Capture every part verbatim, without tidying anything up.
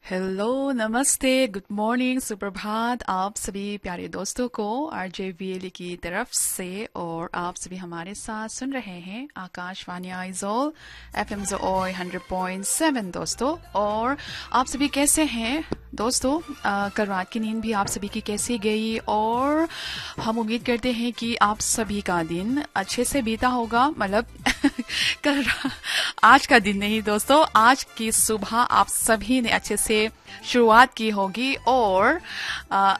Hello, नमस्ते, good morning, सुप्रभात आप सभी प्यारे दोस्तों को आरजे वीएल की तरफ से। और आप सभी हमारे साथ सुन रहे हैं आकाशवाणी आइजोल एफएम जोय हंड्रेड पॉइंट सेवन दोस्तों। और आप सभी कैसे हैं दोस्तों? आ, कल रात की नींद भी आप सभी की कैसी गई? और हम उम्मीद करते हैं कि आप सभी का दिन अच्छे से बीता होगा। मतलब कल आज का दिन नहीं दोस्तों, आज की सुबह आप सभी ने अच्छे से शुरुआत की होगी। और आ,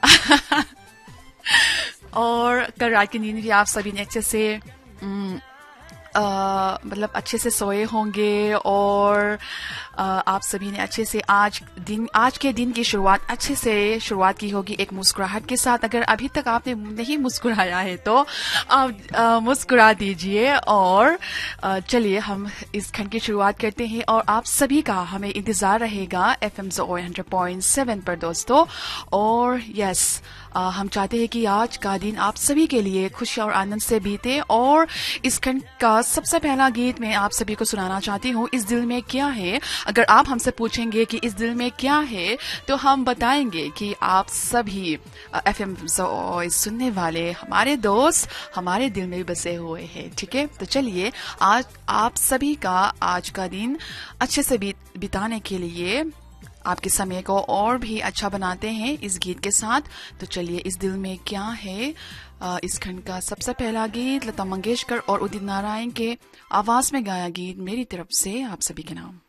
और कल रात की नींद भी आप सभी ने अच्छे से उम, अ, मतलब अच्छे से सोए होंगे। और अ, आप सभी ने अच्छे से आज दिन आज के दिन की शुरुआत अच्छे से शुरुआत की होगी एक मुस्कुराहट के साथ। अगर अभी तक आपने नहीं मुस्कुराया है तो आप अ, मुस्कुरा दीजिए। और अ, चलिए हम इस खंड की शुरुआत करते हैं। और आप सभी का हमें इंतजार रहेगा एफएम जोय हंड्रेड पॉइंट सेवन पर दोस्तों। और यस, आ, हम चाहते हैं कि आज का दिन आप सभी के लिए खुशी और आनंद से बीते। और इस खंड का सबसे पहला गीत मैं आप सभी को सुनाना चाहती हूँ, इस दिल में क्या है। अगर आप हमसे पूछेंगे कि इस दिल में क्या है, तो हम बताएंगे कि आप सभी एफएम सुनने वाले हमारे दोस्त हमारे दिल में भी बसे हुए हैं। ठीक है, तो चलिए आज आप सभी का आज का दिन अच्छे से बीत, बिताने के लिए आपके समय को और भी अच्छा बनाते हैं इस गीत के साथ। तो चलिए, इस दिल में क्या है, इस खंड का सबसे पहला गीत लता मंगेशकर और उदित नारायण के आवाज में गाया गीत मेरी तरफ से आप सभी के नाम।